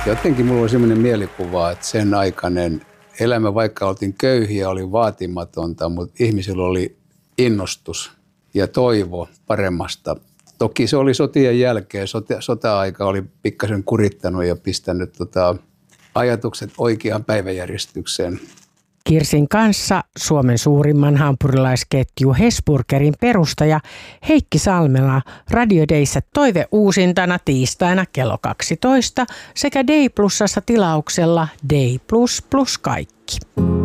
Jotenkin mulla oli sellainen mielikuva, että sen aikainen elämä, vaikka oltiin köyhiä, oli vaatimatonta, mutta ihmisillä oli innostus ja toivo paremmasta. Toki se oli sotien jälkeen. Sota-aika oli pikkasen kurittanut ja pistänyt ajatukset oikeaan päiväjärjestykseen. Kirsin kanssa Suomen suurimman hampurilaisketju Hesburgerin perustaja Heikki Salmela Radio Dayssä toiveuusintana tiistaina kello 12 sekä Day Plusassa tilauksella Day Plus plus kaikki.